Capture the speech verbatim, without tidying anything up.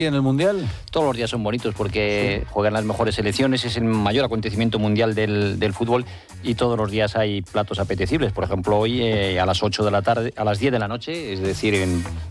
¿Y en el Mundial? Todos los días son bonitos porque sí. juegan las mejores selecciones, es el mayor acontecimiento mundial del, del fútbol y todos los días hay platos apetecibles. Por ejemplo, hoy eh, a las ocho de la tarde, a las diez de la noche, es decir, en